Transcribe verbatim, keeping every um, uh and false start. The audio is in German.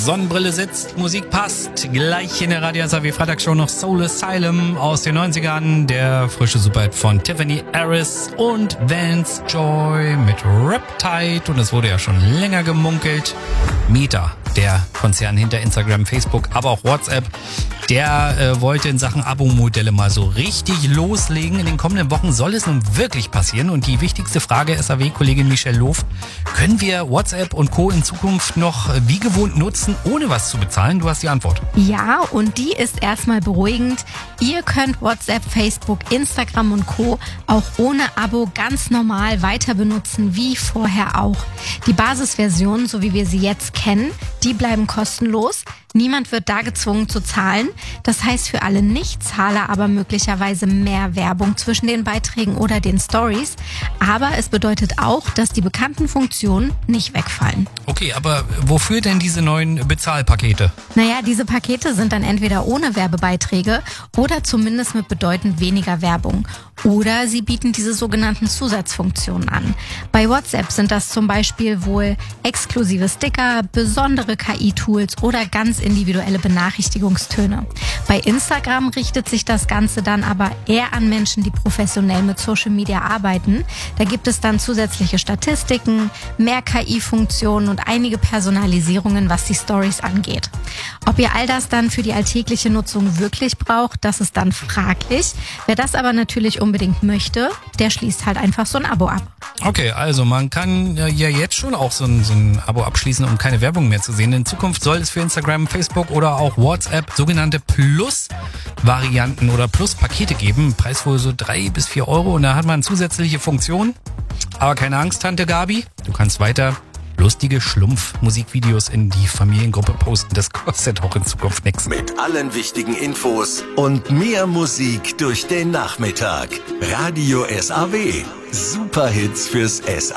Sonnenbrille sitzt, Musik passt. Gleich in der Radio S A W Freitagsshow noch Soul Asylum aus den neunzigern. Der frische Superhit von Tiffany Harris und Vance Joy mit Riptide. Und es wurde ja schon länger gemunkelt. Meta, der Konzern hinter Instagram, Facebook, aber auch WhatsApp, der äh, wollte in Sachen Abo-Modelle mal so richtig loslegen. In den kommenden Wochen soll es nun wirklich passieren. Und die wichtigste Frage, S A W-Kollegin Michelle Loof, können wir WhatsApp und Co. in Zukunft noch wie gewohnt nutzen, ohne was zu bezahlen? Du hast die Antwort. Ja, und die ist erstmal beruhigend. Ihr könnt WhatsApp, Facebook, Instagram und Co. auch ohne Abo ganz normal weiter benutzen, wie vorher auch. Die Basisversionen, so wie wir sie jetzt kennen, die bleiben kostenlos. Niemand wird da gezwungen zu zahlen. Das heißt für alle Nichtzahler aber möglicherweise mehr Werbung zwischen den Beiträgen oder den Stories. Aber es bedeutet auch, dass die bekannten Funktionen nicht wegfallen. Okay, aber wofür denn diese neuen Bezahlpakete? Naja, diese Pakete sind dann entweder ohne Werbebeiträge oder zumindest mit bedeutend weniger Werbung. Oder sie bieten diese sogenannten Zusatzfunktionen an. Bei WhatsApp sind das zum Beispiel wohl exklusive Sticker, besondere K I-Tools oder ganz individuelle Benachrichtigungstöne. Bei Instagram richtet sich das Ganze dann aber eher an Menschen, die professionell mit Social Media arbeiten. Da gibt es dann zusätzliche Statistiken, mehr K I-Funktionen und einige Personalisierungen, was die Stories angeht. Ob ihr all das dann für die alltägliche Nutzung wirklich braucht, das ist dann fraglich. Wer das aber natürlich unbedingt möchte, der schließt halt einfach so ein Abo ab. Okay, also man kann ja jetzt schon auch so ein, so ein Abo abschließen, um keine Werbung mehr zu sehen. In Zukunft soll es für Instagram, Facebook oder auch WhatsApp sogenannte Plus-Varianten oder Plus-Pakete geben. Preis wohl so drei bis vier Euro und da hat man zusätzliche Funktionen. Aber keine Angst, Tante Gabi, du kannst weiter lustige Schlumpf-Musikvideos in die Familiengruppe posten. Das kostet auch in Zukunft nichts. Mit allen wichtigen Infos und mehr Musik durch den Nachmittag. Radio S A W. Superhits fürs S A W.